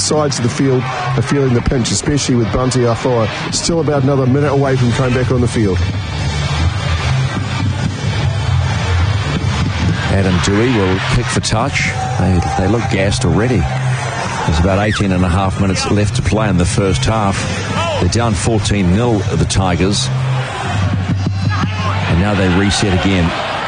sides of the field are feeling the pinch, especially with Bunty Afoa still about another minute away from coming back on the field. Adam Dewey will kick for touch. They look gassed already. There's about 18 and a half minutes left to play in the first half. They're down 14-0, the Tigers. And now they reset again.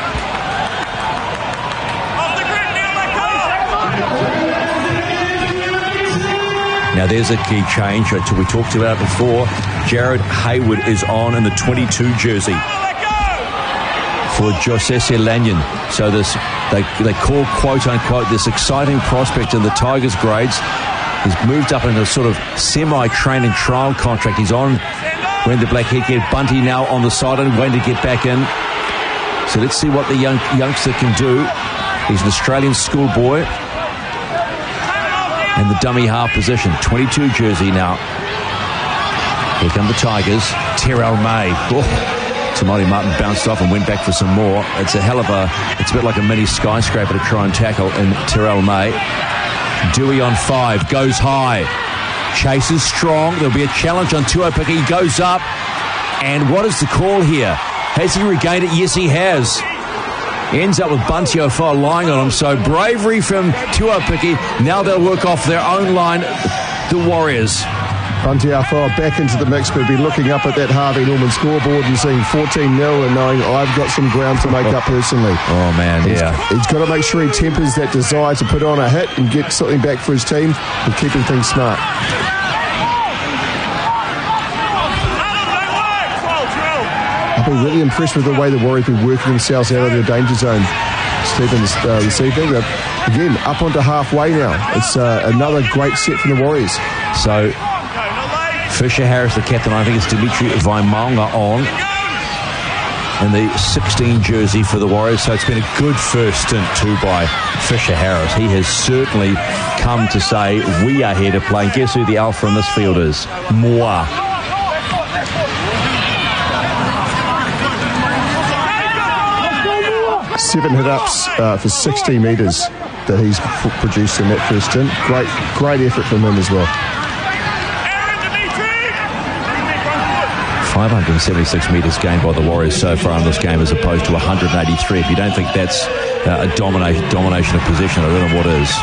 Now there's a key change. We talked about it before. Jared Hayward is on in the 22 jersey for Josese Lanyon. So they call, quote-unquote, this exciting prospect in the Tigers grades. He's moved up in a sort of semi-training trial contract. He's on when the Black Head get Bunty now on the sideline, waiting to get back in. So let's see what the youngster can do. He's an Australian schoolboy in the dummy half position. 22 jersey now. Here come the Tigers. Terrell May. Tamati Martin bounced off and went back for some more. It's a bit like a mini skyscraper to try and tackle in Terrell May. Dewey on 5, goes high. Chases strong. There'll be a challenge on Tuopiki. He goes up. And what is the call here? Has he regained it? Yes, he has. Ends up with Bunty Afoa lying on him. So bravery from Tuopiki. Now they'll work off their own line, the Warriors. Bunty Afoa back into the mix, but be looking up at that Harvey Norman scoreboard and seeing 14-0 and knowing I've got some ground to make up personally. Oh, man, yeah. He's got to make sure he tempers that desire to put on a hit and get something back for his team and keeping things smart. I've been really impressed with the way the Warriors have been working themselves out of their danger zone, Stephen, this evening. Again, up onto halfway now. It's another great set from the Warriors. So Fisher Harris, the captain, I think it's Dimitri Vaimaunga on in the 16 jersey for the Warriors. So it's been a good first stint too by Fisher Harris. He has certainly come to say, we are here to play. And guess who the alpha in this field is? Moa. Seven hit-ups for 60 metres that he's produced in that first stint. Great effort from him as well. 576 metres gained by the Warriors so far in this game as opposed to 183. If you don't think that's a domination of possession, I don't know what is.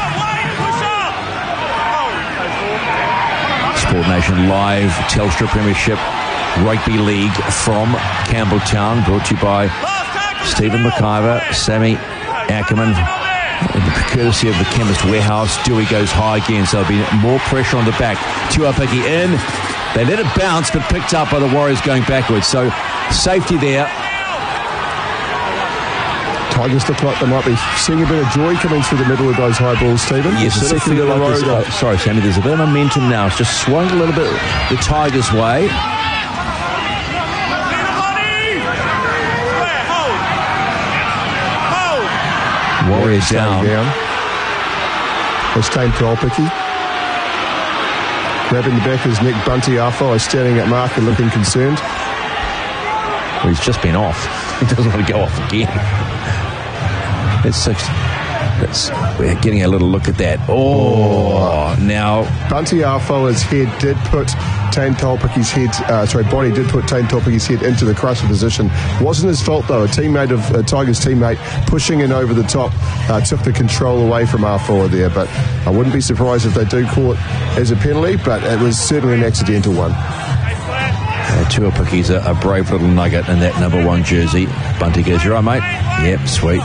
Sport Nation Live, Telstra Premiership Rugby League from Campbelltown, brought to you by Stephen McIver, Sammy Ackerman, courtesy of the Chemist Warehouse. Dewey goes high again, so there'll be more pressure on the back. Tuopiki in. They let it bounce, but picked up by the Warriors going backwards. So safety there. Tigers look like they might be seeing a bit of joy coming through the middle of those high balls, Stephen. Yes, it's feel like sorry, Sammy, there's a bit of momentum now. It's just swung a little bit the Tigers' way. Warriors down. It's Tane Tuopiki. Grabbing the back is Nick Bunty Afoa, standing at mark and looking concerned. Well, he's just been off. He doesn't want to go off again. We're getting a little look at that. Now Bunty Afoa's head did put Tane Tuopiki's body did put Tane Tuopiki's head into the crusher position. Wasn't his fault though. A Tigers teammate pushing in over the top took the control away from Afoa there. But I wouldn't be surprised if they do call it as a penalty. But it was certainly an accidental one. Tuopiki's a brave little nugget in that number 1 jersey. Bunty goes, "You all right, mate?" Yep, sweet.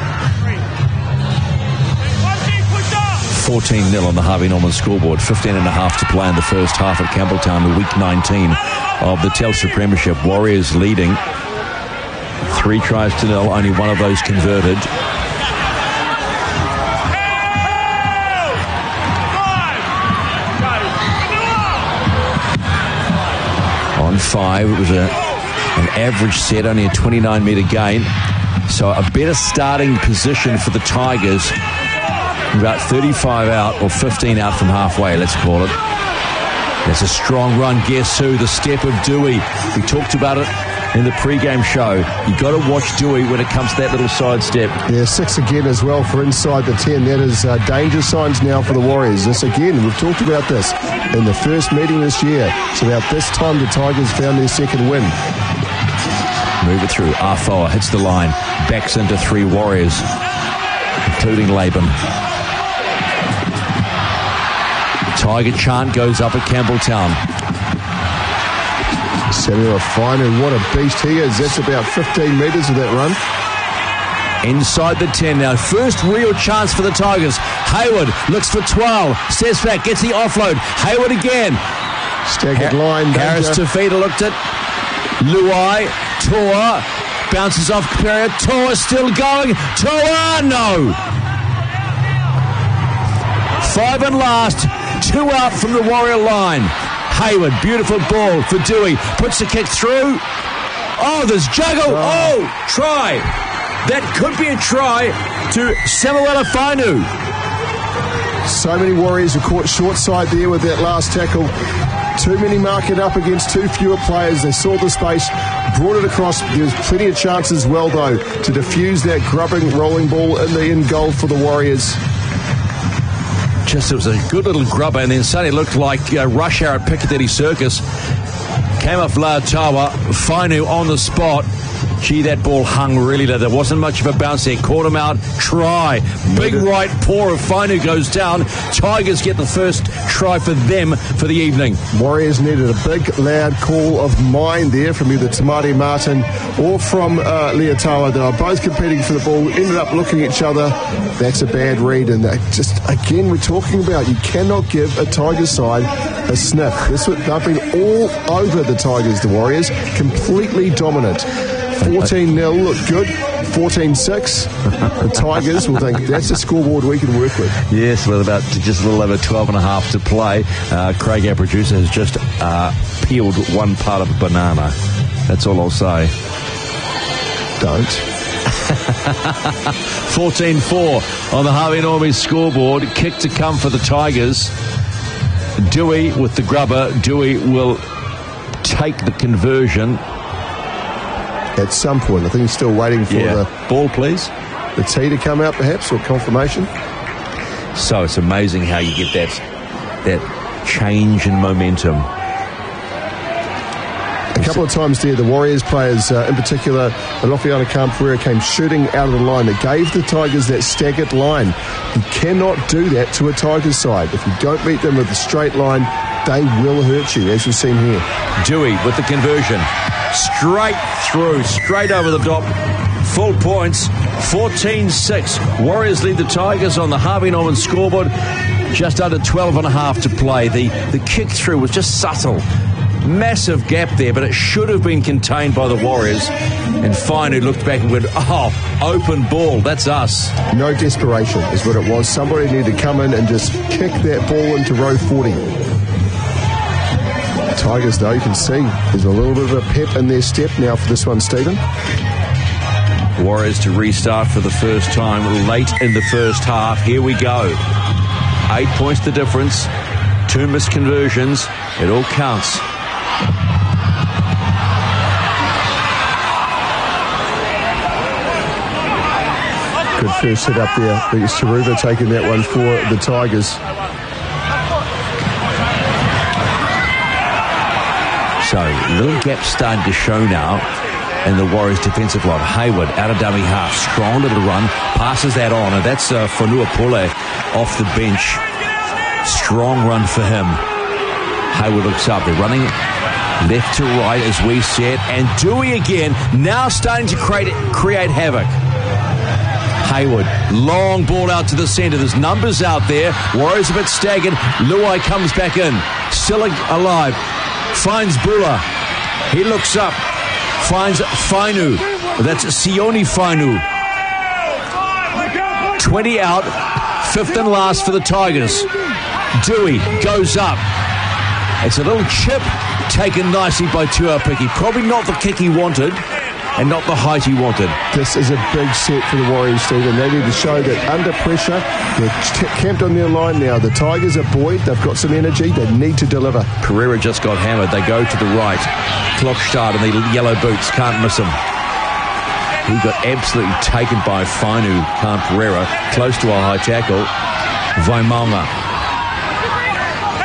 14-0 on the Harvey Norman scoreboard. 15 and a half to play in the first half at Campbelltown, the week 19 of the Telstra Premiership. Warriors leading 3-0, only one of those converted. On 5, it was an average set, only a 29-metre gain. So a better starting position for the Tigers. About 35 out, or 15 out from halfway, let's call it. That's a strong run. Guess who? The step of Dewey. We talked about it in the pre-game show. You've got to watch Dewey when it comes to that little sidestep. Yeah, 6 again as well for inside the 10. That is danger signs now for the Warriors. This again, we've talked about this in the first meeting this year. It's about this time the Tigers found their second win. Move it through. Afoa hits the line. Backs into 3 Warriors, including Laban. Tiger chant goes up at Campbelltown. Samuel Fainu, what a beast he is. That's about 15 metres of that run. Inside the 10 now. First real chance for the Tigers. Hayward looks for 12. Steps back, gets the offload. Hayward again. Staggered line. Harris Tafita looked at Luai. Toa bounces off Kaperia. Toa still going. Toa, no. 5 and last. 2 out from the Warrior line. Hayward, beautiful ball for Dewey. Puts the kick through. Oh, there's juggle. Oh, try. That could be a try to Samuela Fainu. So many Warriors were caught short side there with that last tackle. Too many marking up against 2 fewer players. They saw the space, brought it across. There was plenty of chances as well, though, to defuse that grubbing rolling ball in the end goal for the Warriors. It was a good little grubber, and then suddenly looked like rush hour at Piccadilly Circus. Came off Lautawa, Fainu on the spot. Gee, that ball hung really low. There wasn't much of a bounce there. Caught him out. Try. Big right paw of Fainu goes down. Tigers get the first try for them for the evening. Warriors needed a big, loud call of mine there from either Tamari Martin or from Leotawa. They were both competing for the ball, ended up looking at each other. That's a bad read. And just, again, we're talking about you cannot give a Tigers side a sniff. They've been all over the Tigers, the Warriors. Completely dominant. 14-0 look good. 14-6. The Tigers will think that's a scoreboard we can work with. Yes, with about just a little over 12 and a half to play. Craig, our producer, has just peeled one part of a banana. That's all I'll say. Don't. 14-4 on the Harvey Norman scoreboard. Kick to come for the Tigers. Dewey with the grubber. Dewey will take the conversion. At some point, I think he's still waiting for the ball, please. The tee to come out, perhaps, or confirmation. So it's amazing how you get that change in momentum. A couple of times there, the Warriors players, in particular, Alofiana Campera, came shooting out of the line. It gave the Tigers that staggered line. You cannot do that to a Tigers side. If you don't meet them with a straight line, they will hurt you, as we've seen here. Dewey with the conversion. Straight through, straight over the top. Full points, 14-6. Warriors lead the Tigers on the Harvey Norman scoreboard. Just under 12 and a half to play. The kick through was just subtle. Massive gap there, but it should have been contained by the Warriors. And Fainu looked back and went, oh, open ball, that's us. No desperation is what it was. Somebody needed to come in and just kick that ball into row 40. Tigers, though, you can see there's a little bit of a pep in their step now for this one, Stephen. Warriors to restart for the first time late in the first half. Here we go. 8 points the difference. 2 missed conversions. It all counts. Good first hit up there. I think it's Taruva taking that one for the Tigers. So, little gap starting to show now in the Warriors' defensive line. Hayward out of dummy half. Strong little run. Passes that on. And that's Fonua Pule off the bench. Strong run for him. Hayward looks up. They're running left to right, as we said. And Dewey again, now starting to create havoc. Hayward, long ball out to the centre. There's numbers out there. Warriors a bit staggered. Luai comes back in. Still alive. Finds Bula. He looks up. Finds Fainu. That's Sione Fainu. 20 out. 5th and last for the Tigers. Dewey goes up. It's a little chip taken nicely by Tuapiki. Probably not the kick he wanted. and not the height he wanted. This is a big set for the Warriors, Stephen. They need to show that under pressure, they're camped on their line now. The Tigers are buoyed. They've got some energy. They need to deliver. Pereira just got hammered. They go to the right. Klokstad in the yellow boots. Can't miss him. He got absolutely taken by Fainu, Khan Pereira. Close to a high tackle. Vaimaunga